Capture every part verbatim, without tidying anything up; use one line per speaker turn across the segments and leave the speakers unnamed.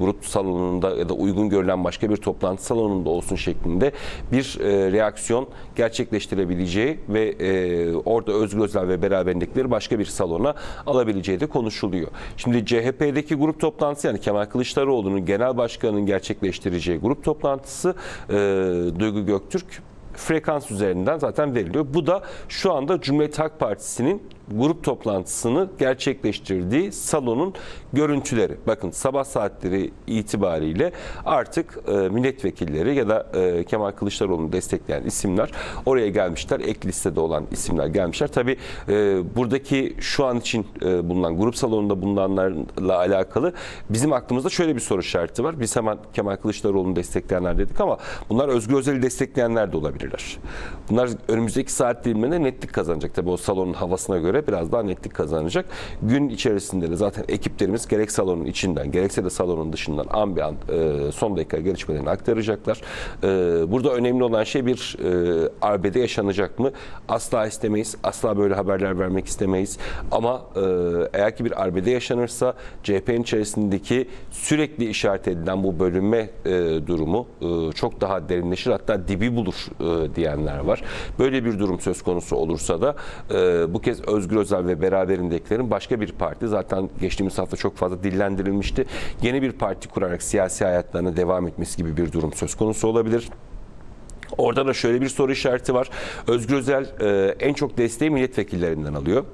grup salonunda ya da uygun görülen başka bir toplantı salonunda olsun şeklinde bir e, reaksiyon gerçekleştirebileceği ve e, orada Özgür Özel ve beraberindekileri başka bir salona alabileceği de konuşuluyor. Şimdi C H P'deki grup toplantısı, yani Kemal Kılıçdaroğlu'nun genel başkanının gerçekleştireceği grup toplantısı e, Duygu Göktürk frekans üzerinden zaten veriliyor. Bu da şu anda Cumhuriyet Halk Partisi'nin grup toplantısını gerçekleştirdiği salonun görüntüleri. Bakın sabah saatleri itibariyle artık e, milletvekilleri ya da e, Kemal Kılıçdaroğlu'nu destekleyen isimler oraya gelmişler. Ek listede olan isimler gelmişler. Tabii e, buradaki şu an için e, bulunan grup salonunda bulunanlarla alakalı bizim aklımızda şöyle bir soru işareti var. Biz hemen Kemal Kılıçdaroğlu'nu destekleyenler dedik ama bunlar Özgür Özel'i destekleyenler de olabilirler. Bunlar önümüzdeki saat dilimlerinde netlik kazanacak. Tabii o salonun havasına göre biraz daha netlik kazanacak. Gün içerisinde de zaten ekiplerimiz gerek salonun içinden gerekse de salonun dışından an bir an e, son dakika gelişmelerini aktaracaklar. E, burada önemli olan şey bir e, arbede yaşanacak mı? Asla istemeyiz. Asla böyle haberler vermek istemeyiz. Ama e, eğer ki bir arbede yaşanırsa C H P'nin içerisindeki sürekli işaret edilen bu bölünme e, durumu e, çok daha derinleşir. Hatta dibi bulur e, diyenler var. Böyle bir durum söz konusu olursa da e, bu kez Özgür Özel ve beraberindekilerin başka bir parti, zaten geçtiğimiz hafta çok fazla dillendirilmişti, yeni bir parti kurarak siyasi hayatlarına devam etmesi gibi bir durum söz konusu olabilir. Orada da şöyle bir soru işareti var. Özgür Özel e, en çok desteği milletvekillerinden alıyor.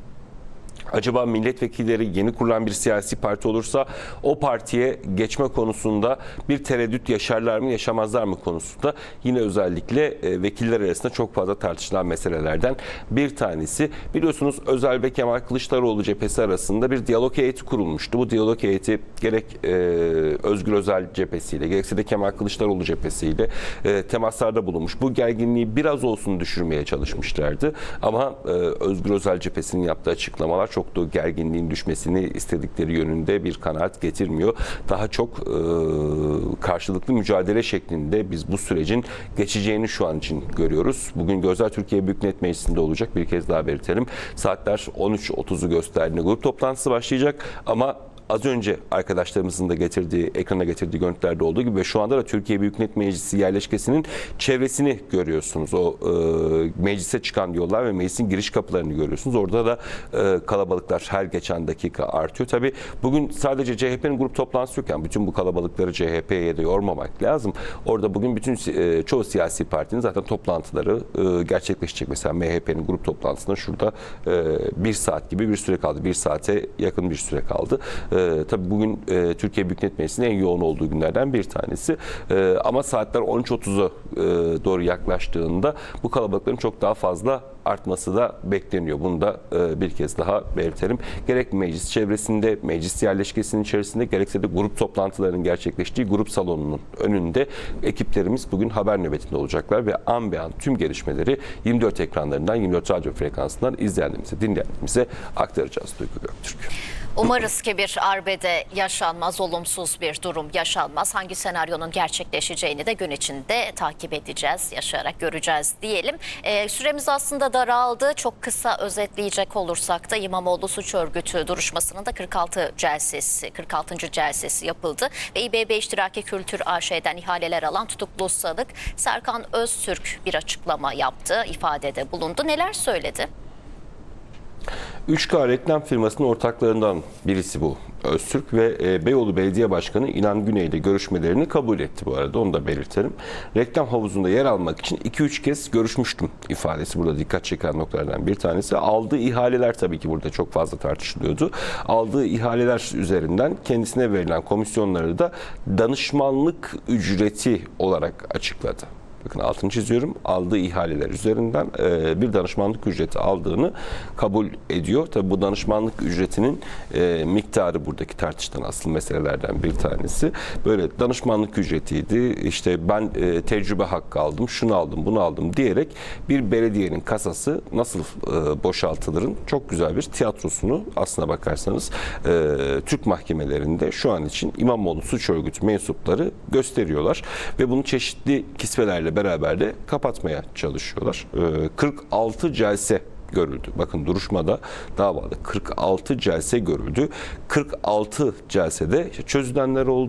Acaba milletvekilleri yeni kurulan bir siyasi parti olursa o partiye geçme konusunda bir tereddüt yaşarlar mı, yaşamazlar mı konusunda yine özellikle e, vekiller arasında çok fazla tartışılan meselelerden bir tanesi. Biliyorsunuz Özel ve Kemal Kılıçdaroğlu cephesi arasında bir diyalog heyeti kurulmuştu. Bu diyalog heyeti gerek e, Özgür Özel cephesiyle gerekse de Kemal Kılıçdaroğlu cephesiyle e, temaslarda bulunmuş. Bu gerginliği biraz olsun düşürmeye çalışmışlardı. Ama e, Özgür Özel cephesinin yaptığı açıklamalar çok çok da gerginliğin düşmesini istedikleri yönünde bir kanaat getirmiyor. Daha çok e, karşılıklı mücadele şeklinde biz bu sürecin geçeceğini şu an için görüyoruz. Bugün Gözler Türkiye Büyük Millet Meclisi'nde olacak. Bir kez daha belirtelim. Saatler on üç otuzu gösterdiğinde grup toplantısı başlayacak ama az önce arkadaşlarımızın da getirdiği, ekrana getirdiği görüntülerde olduğu gibi ve şu anda da Türkiye Büyük Millet Meclisi yerleşkesinin çevresini görüyorsunuz. O e, meclise çıkan yollar ve meclisin giriş kapılarını görüyorsunuz. Orada da e, kalabalıklar her geçen dakika artıyor. Tabii bugün sadece C H P'nin grup toplantısı yok. Yani bütün bu kalabalıkları C H P'ye de yormamak lazım. Orada bugün bütün e, çoğu siyasi partinin zaten toplantıları e, gerçekleşecek. Mesela M H P'nin grup toplantısında şurada e, bir saat gibi bir süre kaldı. Bir saate yakın bir süre kaldı. E, Ee, tabii bugün e, Türkiye Büyük Millet Meclisi'nin en yoğun olduğu günlerden bir tanesi. Ee, ama saatler on üç otuza e, doğru yaklaştığında bu kalabalıkların çok daha fazla artması da bekleniyor. Bunu da e, bir kez daha belirtelim. Gerek meclis çevresinde, meclis yerleşkesinin içerisinde gerekse de grup toplantılarının gerçekleştiği grup salonunun önünde ekiplerimiz bugün haber nöbetinde olacaklar ve an be an tüm gelişmeleri yirmi dört ekranlarından, yirmi dört radyo frekansından izleyenlerimize, dinleyenlerimize aktaracağız Duygu Göktürk.
Umarız ki bir arbede yaşanmaz, olumsuz bir durum yaşanmaz. Hangi senaryonun gerçekleşeceğini de gün içinde takip edeceğiz, yaşayarak göreceğiz diyelim. Ee, süremiz aslında daraldı. Çok kısa özetleyecek olursak da İmamoğlu Suç Örgütü duruşmasının da kırk altı celsesi, kırk altıncı celsesi yapıldı. Ve İBB İştiraki Kültür A Ş'den ihaleler alan tutuklu sanık Serkan Öztürk bir açıklama yaptı, ifadede bulundu. Neler söyledi?
üç K reklam firmasının ortaklarından birisi bu Öztürk ve Beyoğlu Belediye Başkanı İnan Güney ile görüşmelerini kabul etti bu arada, onu da belirtelim. Reklam havuzunda yer almak için iki üç kez görüşmüştüm ifadesi burada dikkat çeken noktalardan bir tanesi. Aldığı ihaleler tabii ki burada çok fazla tartışılıyordu. Aldığı ihaleler üzerinden kendisine verilen komisyonları da danışmanlık ücreti olarak açıkladı. Bakın altını çiziyorum. Aldığı ihaleler üzerinden e, bir danışmanlık ücreti aldığını kabul ediyor. Tabii bu danışmanlık ücretinin e, miktarı buradaki tartışılan asıl meselelerden bir tanesi. Böyle danışmanlık ücretiydi. İşte ben e, tecrübe hakkı aldım, şunu aldım, bunu aldım diyerek bir belediyenin kasası nasıl e, boşaltılırın çok güzel bir tiyatrosunu aslına bakarsanız e, Türk mahkemelerinde şu an için İmamoğlu Suç Örgütü mensupları gösteriyorlar ve bunu çeşitli kisvelerle beraber de kapatmaya çalışıyorlar. kırk altı celse görüldü. Bakın duruşmada, davada kırk altı celse görüldü. kırk altı celsede çözülenler oldu.